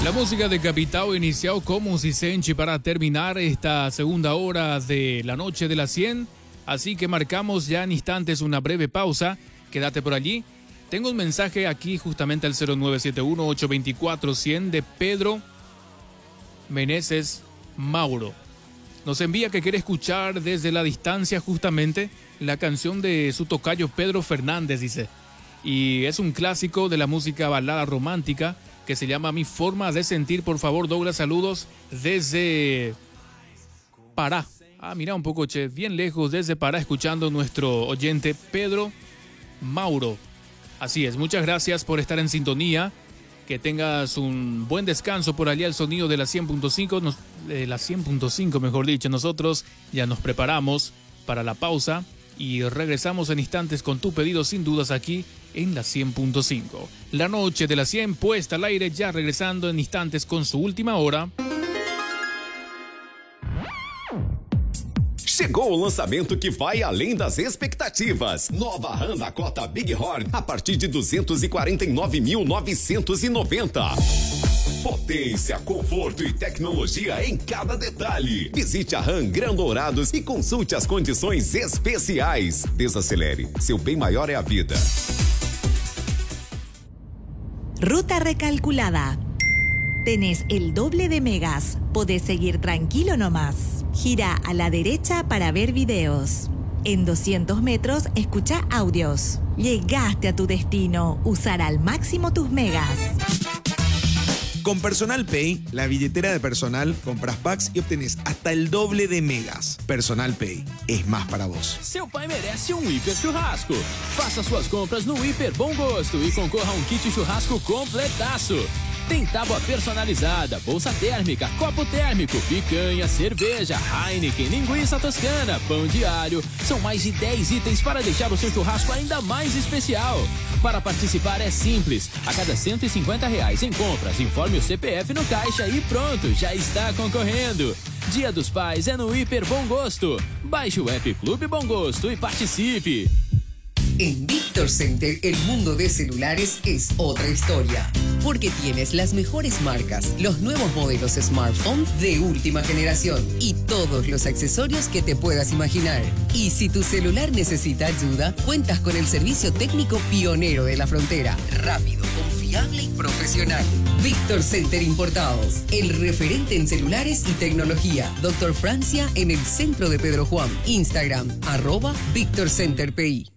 La música de Capitao inició como Cisenchi para terminar esta segunda hora de la noche de las 100. Así que marcamos ya en instantes una breve pausa. Quédate por allí. Tengo un mensaje aquí justamente al 0971-824-100 de Pedro Meneses Mauro. Nos envía que quiere escuchar desde la distancia justamente la canción de su tocayo Pedro Fernández, dice. Y es un clásico de la música balada romántica que se llama Mi Forma de Sentir. Por favor, Douglas, saludos desde Pará. Mira un poco, che, bien lejos desde Pará, escuchando nuestro oyente Pedro Mauro. Así es, muchas gracias por estar en sintonía. Que tengas un buen descanso por allá, el sonido de la 100.5, de la 100.5 mejor dicho. Nosotros ya nos preparamos para la pausa y regresamos en instantes con tu pedido sin dudas aquí en la 100.5. La noche de la 100 puesta al aire, ya regresando en instantes con su última hora. Chegou o lançamento que vai além das expectativas. Nova RAM Dakota Bighorn a partir de 249.990. Potência, conforto e tecnologia em cada detalhe. Visite a RAM Gran Dourados e consulte as condições especiais. Desacelere, seu bem maior é a vida. Ruta recalculada. Tenés el doble de megas. Podés seguir tranquilo nomás. Gira a la derecha para ver videos. En 200 metros, escucha audios. Llegaste a tu destino. Usar al máximo tus megas. Con Personal Pay, la billetera de personal, compras packs y obtenés hasta el doble de megas. Personal Pay es más para vos. Seu pai merece Hiper Churrasco. Faça suas compras no Hiper Bom Gosto e concorra a kit churrasco completaço. Tem tábua personalizada, bolsa térmica, copo térmico, picanha, cerveja, Heineken, linguiça toscana, pão diário. São mais de 10 itens para deixar o seu churrasco ainda mais especial. Para participar é simples. A cada R$150 em compras, informe o CPF no caixa e pronto, já está concorrendo. Dia dos Pais é no Hiper Bom Gosto. Baixe o app Clube Bom Gosto y participe. En Victor Center, el mundo de celulares es otra historia. Porque tienes las mejores marcas, los nuevos modelos smartphone de última generación y todos los accesorios que te puedas imaginar. Y si tu celular necesita ayuda, cuentas con el servicio técnico pionero de la frontera. Rápido, confiable y profesional. Victor Center Importados, el referente en celulares y tecnología. Dr. Francia en el centro de Pedro Juan. Instagram, @VictorCenterPI.